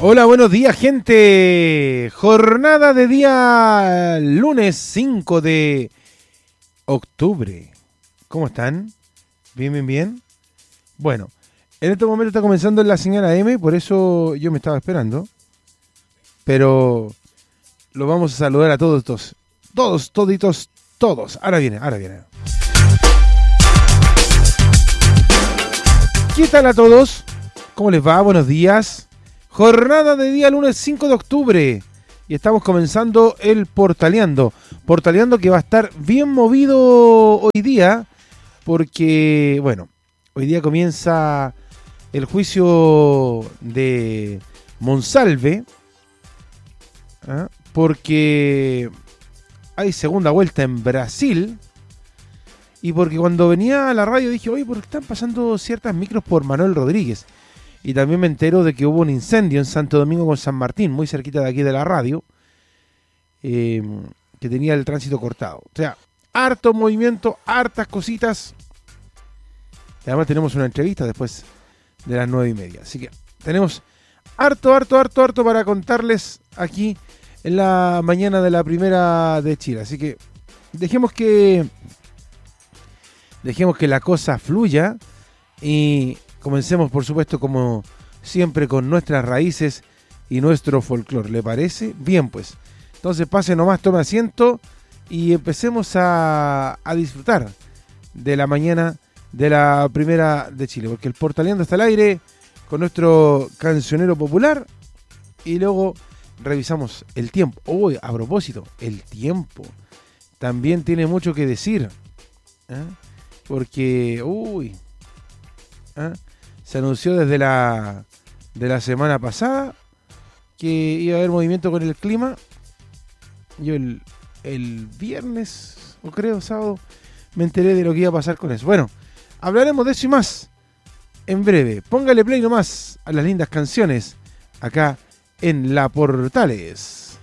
Hola, buenos días, gente. Jornada de día lunes 5 de octubre. ¿Cómo están? ¿Bien, bien, bien? Bueno, en este momento está comenzando la señal AM, por eso yo me estaba esperando. Pero lo vamos a saludar a todos, toditos, todos. Ahora viene. ¿Qué tal a todos? ¿Cómo les va? Buenos días. Jornada de día lunes 5 de octubre. Y estamos comenzando el Portaleando. Portaleando que va a estar bien movido hoy día. Porque, bueno, hoy día comienza el juicio de Monsalve. Porque hay segunda vuelta en Brasil. Y porque cuando venía a la radio dije, oye, ¿por qué están pasando ciertas micros por Manuel Rodríguez? Y también me entero de que hubo un incendio en Santo Domingo con San Martín, muy cerquita de aquí de la radio, que tenía el tránsito cortado. O sea, harto movimiento, hartas cositas. Y además tenemos una entrevista después de las 9:30. Así que tenemos harto para contarles aquí en la mañana de la primera de Chile. Así que dejemos que la cosa fluya y comencemos, por supuesto, como siempre, con nuestras raíces y nuestro folclore. ¿Le parece? Bien, pues. Entonces pase nomás, tome asiento y empecemos a disfrutar de la mañana de la primera de Chile. Porque el Portaleando está al aire con nuestro cancionero popular y luego revisamos el tiempo. Uy, a propósito, el tiempo también tiene mucho que decir. Porque, se anunció desde la semana pasada que iba a haber movimiento con el clima. Yo el viernes, o creo sábado, me enteré de lo que iba a pasar con eso. Bueno, hablaremos de eso y más en breve. Póngale play nomás a las lindas canciones acá en La Portales.